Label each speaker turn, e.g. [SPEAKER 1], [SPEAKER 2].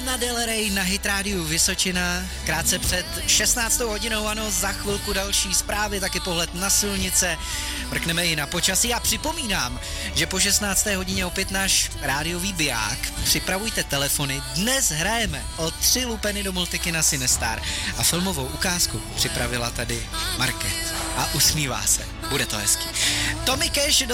[SPEAKER 1] Lana Del Rey na Hit Rádiu Vysočina. Krátce před 16. hodinou, ano, za chvilku další zprávy, taky pohled na silnice. Mrkneme i na počasí a připomínám, že po 16. hodině opět náš rádiový biják. Připravujte telefony, dnes hrajeme o 3 lupeny do multiky na Cinestar a filmovou ukázku připravila tady Market a usmívá se. Bude to hezký. Tommy Cash